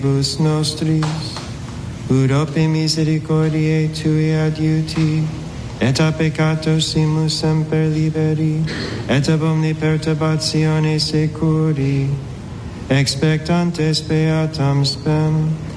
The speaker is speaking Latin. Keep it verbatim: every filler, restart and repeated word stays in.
Bus nostris, ut ope misericordiae tui adiuti, et a peccatosimus semper liberi, et ab omni perturbatione securi, expectantes beatam spem,